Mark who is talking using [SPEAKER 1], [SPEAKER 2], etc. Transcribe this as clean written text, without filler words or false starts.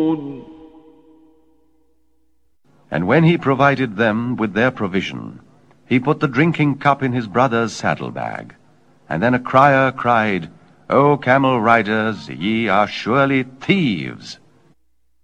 [SPEAKER 1] And when he provided them with their provision, he put the drinking cup in his brother's saddle-bag. And then a crier cried, O camel riders, ye are surely thieves.